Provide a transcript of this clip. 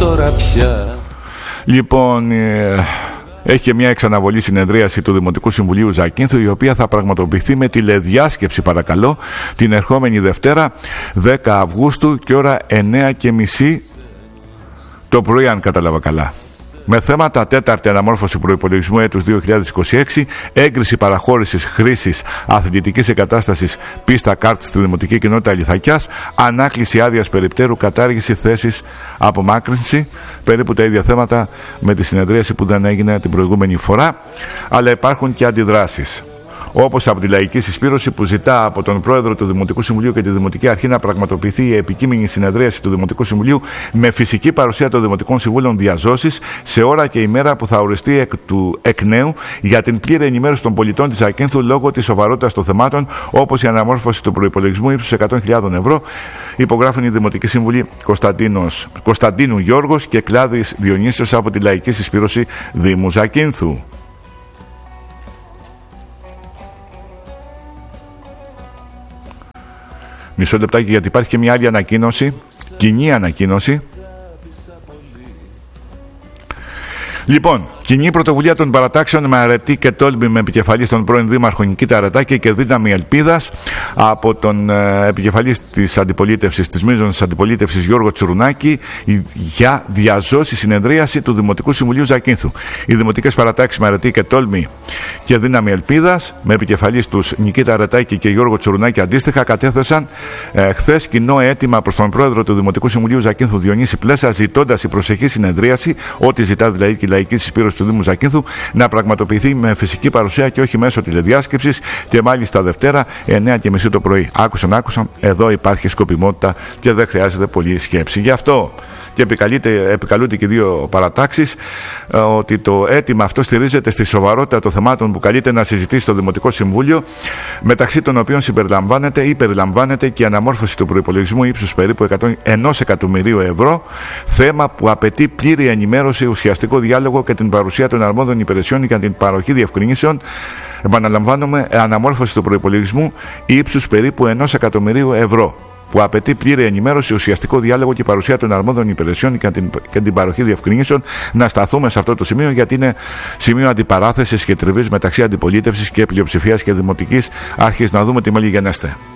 τώρα πια. Λοιπόν, έχει μια εξαναβολή συνεδρίαση του Δημοτικού Συμβουλίου Ζακίνθου, η οποία θα πραγματοποιηθεί με τηλεδιάσκεψη, παρακαλώ, την ερχόμενη Δευτέρα 10 Αυγούστου και ώρα 9:30 το πρωί, αν κατάλαβα καλά. Με θέματα: τέταρτη αναμόρφωση προϋπολογισμού έτους 2026, έγκριση παραχώρησης χρήσης αθλητικής εγκατάστασης πίστα κάρτ στη Δημοτική Κοινότητα Λιθακιάς, ανάκληση άδειας περιπτέρου, κατάργηση θέσης απομάκρυνση. Περίπου τα ίδια θέματα με τη συνεδρίαση που δεν έγινε την προηγούμενη φορά, αλλά υπάρχουν και αντιδράσεις. Όπως από τη Λαϊκή Συσπήρωση, που ζητά από τον Πρόεδρο του Δημοτικού Συμβουλίου και τη Δημοτική Αρχή να πραγματοποιηθεί η επικείμενη συνεδρίαση του Δημοτικού Συμβουλίου με φυσική παρουσία των Δημοτικών Συμβούλων διαζώσεις σε ώρα και ημέρα που θα οριστεί εκ νέου για την πλήρη ενημέρωση των πολιτών της Ζακίνθου λόγω της σοβαρότητας των θεμάτων, όπως η αναμόρφωση του προϋπολογισμού ύψους 100.000 ευρώ. Υπογράφουν οι Δημοτικοί Σύμβουλοι Κωνσταντίνου Γιώργος και Κλάδης Διονύσιος από τη Λαϊκή Συσπήρωση Δήμου Ζακίνθου. Μισό λεπτάκι, γιατί υπάρχει και μια άλλη ανακοίνωση, κοινή ανακοίνωση. Λοιπόν, κοινή πρωτοβουλία των παρατάξεων με αρετή και τόλμη, με επικεφαλής τον πρώην Δήμαρχο Νικήτα Αρετάκη και δύναμη ελπίδας από τον επικεφαλής της αντιπολίτευσης, της μείζωνης αντιπολίτευσης Γιώργο Τσουρουνάκη, για διαζώση συνεδρίαση του Δημοτικού Συμβουλίου Ζακίνθου. Οι δημοτικές παρατάξεις με αρετή και τόλμη και δύναμη ελπίδας, με επικεφαλής τους Νικήτα Αρετάκη και Γιώργο Τσουρουνάκη αντίστοιχα, κατέθεσαν χθες κοινό αίτημα προς τον Πρόεδρο του Δημοτικού Συμβουλίου Ζακίνθου Διονύση Πλέσα, ζητώντας η προσεχή συνεδρίαση, ό,τι ζητά δηλαδή η Λαϊκή Συσπήρωση του Δήμου Ζακίνθου, να πραγματοποιηθεί με φυσική παρουσία και όχι μέσω τηλεδιάσκεψης, και μάλιστα Δευτέρα 9:30 το πρωί. Άκουσαν, εδώ υπάρχει σκοπιμότητα και δεν χρειάζεται πολλή σκέψη. Γι' αυτό και επικαλούνται και δύο παρατάξεις ότι το αίτημα αυτό στηρίζεται στη σοβαρότητα των θεμάτων που καλείται να συζητήσει το Δημοτικό Συμβούλιο, μεταξύ των οποίων περιλαμβάνεται και η αναμόρφωση του προϋπολογισμού ύψους περίπου 1 εκατομμυρίου ευρώ, θέμα που απαιτεί πλήρη ενημέρωση, ουσιαστικό διάλογο και την παρουσία των αρμόδιων υπηρεσιών για την παροχή διευκρινήσεων. Επαναλαμβάνουμε, αναμόρφωση του προϋπολογισμού ύψους περίπου 1 εκατομμυρίου ευρώ, που απαιτεί πλήρη ενημέρωση, ουσιαστικό διάλογο και παρουσία των αρμόδιων υπηρεσιών και την παροχή διευκρινήσεων. Να σταθούμε σε αυτό το σημείο, γιατί είναι σημείο αντιπαράθεσης και τριβής μεταξύ αντιπολίτευσης και πλειοψηφίας και δημοτικής αρχής. Να δούμε τι μέλη γενέστε.